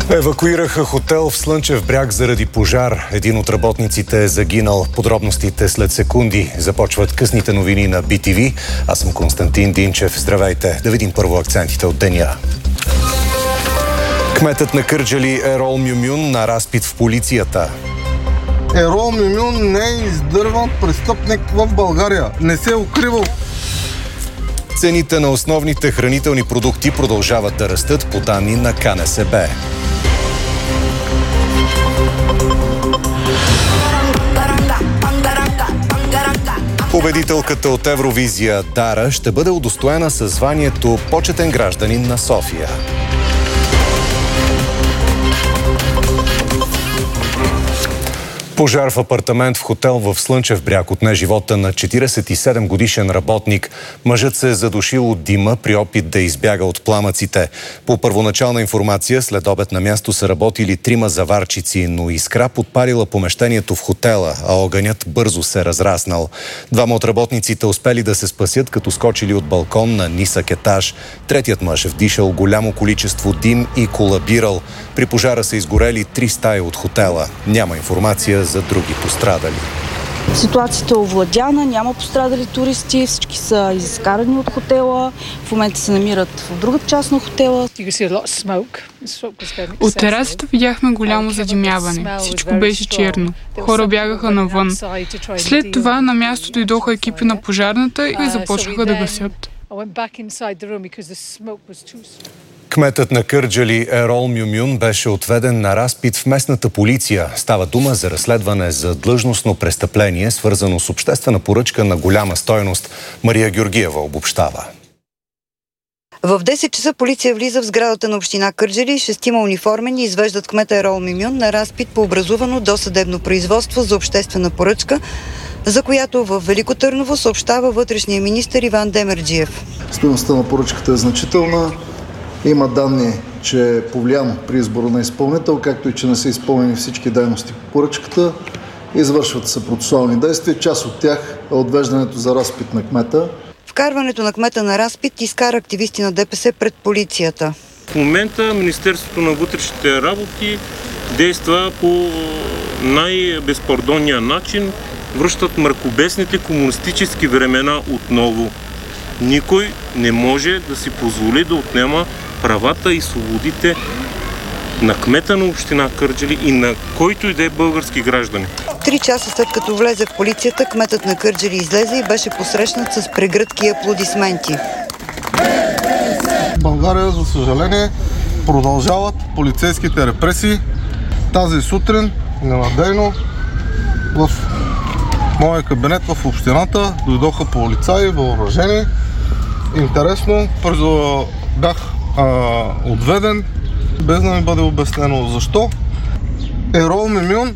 Евакуираха хотел в Слънчев бряг заради пожар. Един от работниците е загинал. Подробностите след секунди. Започват късните новини на BTV. Аз съм Константин Динчев. Здравейте. Да видим първо акцентите от деня. Кметът на Кърджали Ерол Мюмюн на разпит в полицията. Ерол Мюмюн не е издърван престъпник в България. Не се е укривал. Цените на основните хранителни продукти продължават да растат по данни на КНСБ. Победителката от Евровизия Дара ще бъде удостоена със званието почетен гражданин на София. Пожар в апартамент в хотел в Слънчев бряг отне живота на 47-годишен работник. Мъжът се е задушил от дима при опит да избяга от пламъците. По първоначална информация, след обед на място са работили 3 заварчици, но искра подпалила помещението в хотела, а огънят бързо се разраснал. 2 от работниците успели да се спасят, като скочили от балкон на нисък етаж. Третият мъж е вдишал голямо количество дим и колабирал. При пожара са изгорели 3 стаи от хотела. Няма информация за други пострадали. Ситуацията е овладяна, няма пострадали туристи, всички са изкарани от хотела, в момента се намират в другата част на хотела. От терасата видяхме голямо задимяване. Всичко беше черно. Хора бягаха навън. След това на място дойдоха екипи на пожарната и започнаха да гасят. Кметът на Кърджали Ерол Мюмюн беше отведен на разпит в местната полиция. Става дума за разследване за длъжностно престъпление, свързано с обществена поръчка на голяма стойност. Мария Георгиева обобщава. В 10 часа полиция влиза в сградата на община Кърджали и 6 униформени извеждат кмета Ерол Мюмюн на разпит по образувано досъдебно производство за обществена поръчка, за която в Велико Търново съобщава вътрешния министър Иван Демерджиев. Стойността на поръчката е значителна. Има данни, че е повлиян при избора на изпълнител, както и че не са изпълнени всички дейности по поръчката. Извършват се процесуални действия. Част от тях е отвеждането за разпит на кмета. Вкарването на кмета на разпит изкара активисти на ДПС пред полицията. В момента Министерството на вътрешните работи действа по най-безпардонния начин. Връщат мракобесните комунистически времена отново. Никой не може да си позволи да отнема правата и свободите на кмета на община Кърджали и на който и да е български граждани. 3 часа след като влезе в полицията, кметът на Кърджали излезе и беше посрещнат с прегръдки и аплодисменти. В България, за съжаление, продължават полицейските репресии. Тази сутрин, ненадейно, в моя кабинет в общината дойдоха полицаи, въоръжени. Интересно, бързо бях отведен, без да ми бъде обяснено защо. Ерол Мюмюн